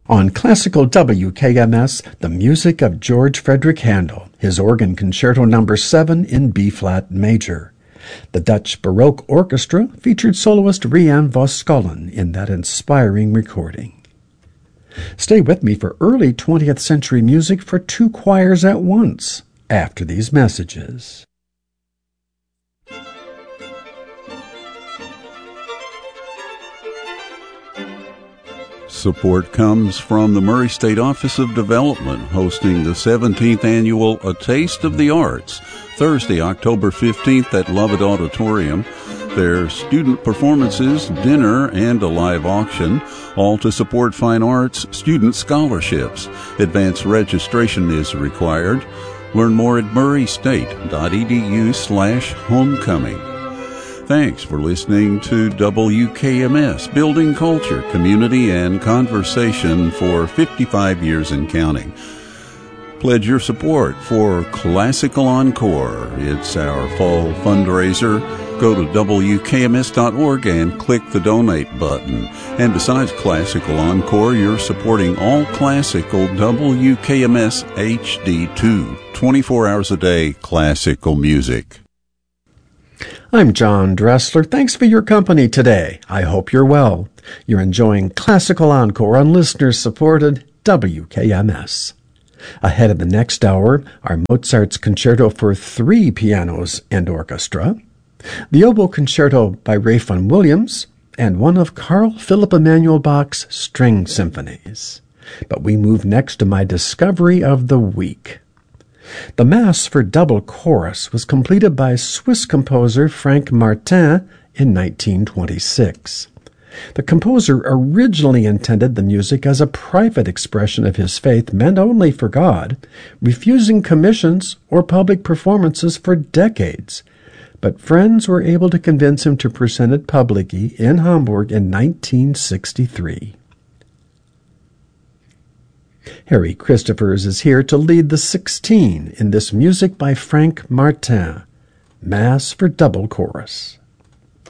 On classical WKMS, the music of George Frederick Handel, his organ concerto number 7 in B-flat major. The Dutch Baroque Orchestra featured soloist Rian Voskuilen in that inspiring recording. Stay with me for early 20th century music for two choirs at once, after these messages. Support comes from the Murray State Office of Development, hosting the 17th annual A Taste of the Arts, Thursday, October 15th at Lovett Auditorium. There's student performances, dinner, and a live auction, all to support fine arts student scholarships. Advanced registration is required. Learn more at murraystate.edu/homecoming. Thanks for listening to WKMS, building culture, community, and conversation for 55 years and counting. Pledge your support for Classical Encore. It's our fall fundraiser. Go to WKMS.org and click the donate button. And besides Classical Encore, you're supporting all classical WKMS HD2, 24 hours a day classical music. I'm John Dressler. Thanks for your company today. I hope you're well. You're enjoying Classical Encore on listener-supported WKMS. Ahead of the next hour are Mozart's Concerto for 3 pianos and orchestra, the Oboe Concerto by Ralph Vaughan Williams, and one of Carl Philipp Emanuel Bach's string symphonies. But we move next to my discovery of the week. The Mass for double chorus was completed by Swiss composer Frank Martin in 1926. The composer originally intended the music as a private expression of his faith meant only for God, refusing commissions or public performances for decades. But friends were able to convince him to present it publicly in Hamburg in 1963. Harry Christophers is here to lead the 16 in this music by Frank Martin, Mass for double chorus.